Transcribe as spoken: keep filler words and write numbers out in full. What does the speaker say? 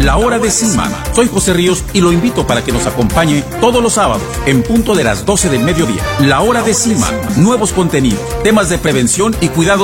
La Hora de Cima. Soy José Ríos y lo invito para que nos acompañe todos los sábados en punto de las doce del mediodía. La Hora de Cima. Nuevos contenidos, temas de prevención y cuidado